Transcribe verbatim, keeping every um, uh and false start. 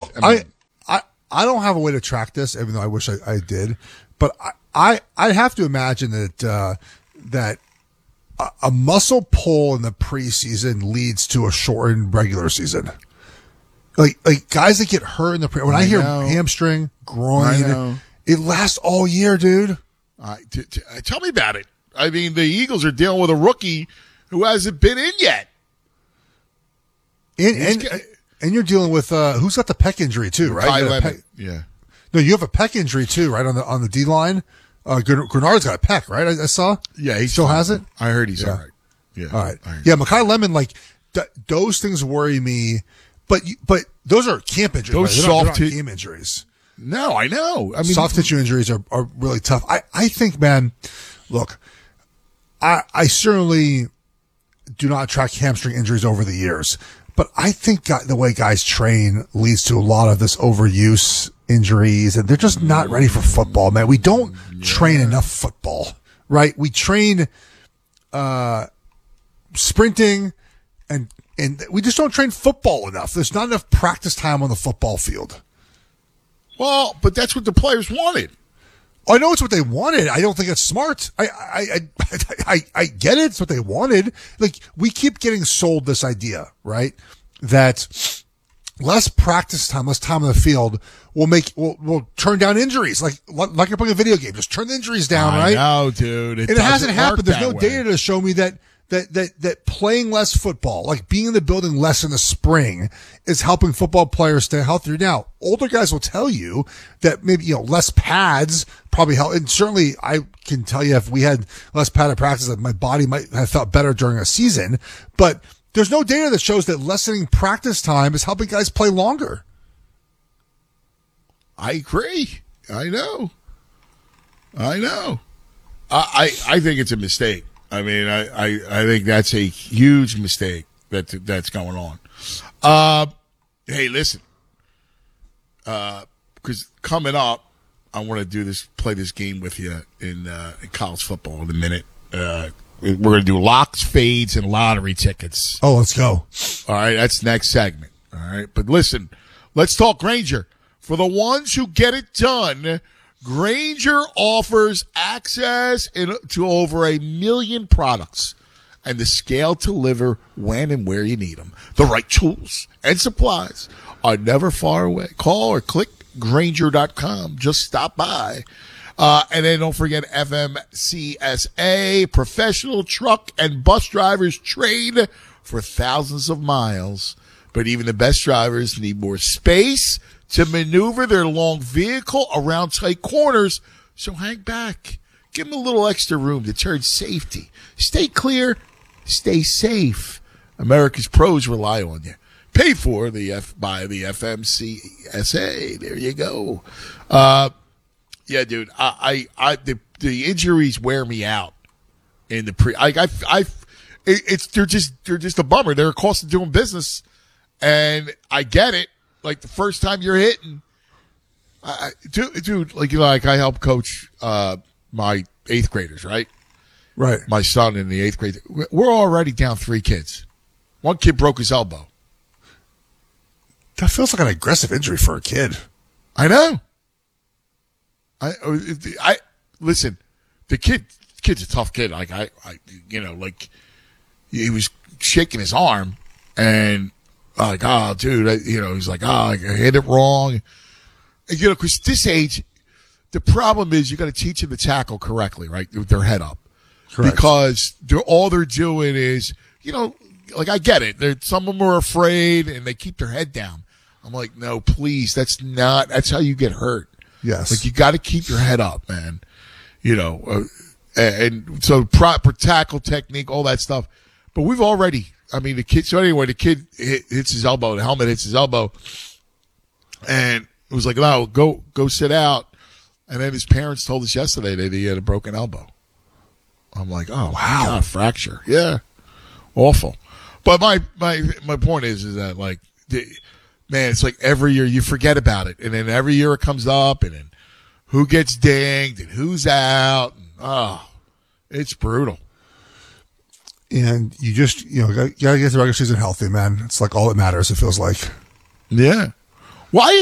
I, mean, I, I, I don't have a way to track this, even though I wish I, I did. But I, I, I have to imagine that uh, that a, a muscle pull in the preseason leads to a shortened regular season. Like like guys that get hurt in the pre- when I, I hear know. hamstring, groin, it lasts all year, dude. Uh, t- t- tell me about it. I mean, the Eagles are dealing with a rookie who hasn't been in yet. And and, got, and you're dealing with uh, who's got the pec injury too, right? Pec, yeah. No, you have a pec injury too, right on the on the D line. Uh, Grenard's got a pec, right? I, I saw. Yeah, he still has it. I heard he's yeah. all right. Yeah, all right. Yeah, Mekhi Lemon, like th- those things worry me. But but those are camp injuries. Those right? soft not, t- game injuries. No, I know. I mean, soft tissue injuries are, are really tough. I, I think, man, look, I I certainly do not track hamstring injuries over the years, but I think the way guys train leads to a lot of this overuse injuries, and they're just not ready for football, man. We don't yeah. train enough football, right? We train uh, sprinting and and we just don't train football enough. There's not enough practice time on the football field. Well, but that's what the players wanted. I know it's what they wanted. I don't think it's smart. I I I I, I get it. It's what they wanted. Like, we keep getting sold this idea, right? That less practice time, less time on the field will make will will turn down injuries. Like like you're playing a video game, just turn the injuries down, I right? No, dude. It and it hasn't happened. There's no way. data to show me that. That, that, that playing less football, like being in the building less in the spring, is helping football players stay healthier. Now, older guys will tell you that maybe, you know, less pads probably help. And certainly I can tell you if we had less padded practice, that my body might have felt better during a season. But there's no data that shows that lessening practice time is helping guys play longer. I agree. I know. I know. I, I, I think it's a mistake. I mean, I, I, I think that's a huge mistake that that's going on. Uh, hey, listen, because uh, coming up, I want to do this, play this game with you in, uh, in college football in a minute. Uh, we're going to do locks, fades, and lottery tickets. Oh, let's go. All right, that's next segment. All right, but listen, let's talk Grainger. For the ones who get it done, Grainger offers access in, to over a million products and the scale to deliver when and where you need them. The right tools and supplies are never far away. Call or click Grainger dot com. Just stop by. Uh, and then don't forget F M C S A, professional truck and bus drivers trained for thousands of miles. But even the best drivers need more space to maneuver their long vehicle around tight corners. So hang back. Give them a little extra room to turn safety. Stay clear. Stay safe. America's pros rely on you. Paid for the F by the F M C S A. There you go. Uh, yeah, dude. I, I, I the, the injuries wear me out in the pre. I, I, I it, it's they're just they're just a bummer. They're a cost of doing business, and I get it. Like the first time you're hitting, I, dude, dude, like like I help coach uh, my eighth graders, right? Right. My son in the eighth grade. We're already down three kids. One kid broke his elbow. That feels like an aggressive injury for a kid. I know. I I listen. The kid, kid's a tough kid. Like I, I, you know, like he was shaking his arm and. Like, oh, dude, I, you know, he's like, oh, I hit it wrong. And, you know, because this age, the problem is you got to teach them to tackle correctly, right, with their head up. Correct. Because they're, all they're doing is, you know, like I get it. They're, some of them are afraid and they keep their head down. I'm like, no, please, that's not, that's how you get hurt. Yes. Like, you got to keep your head up, man. You know, uh, and, and so proper tackle technique, all that stuff. But we've already, I mean, the kid, so anyway, the kid hit, hits his elbow, the helmet hits his elbow, and it was like, no, go, go sit out. And then his parents told us yesterday that he had a broken elbow. I'm like, oh, wow, God, fracture. Yeah. Awful. But my, my, my point is, is that like, the, man, it's like every year you forget about it. And then every year it comes up and then who gets dinged and who's out. And, oh, it's brutal. And you just, you know, you gotta get the regular season healthy, man. It's like all that matters, it feels like. Yeah. Why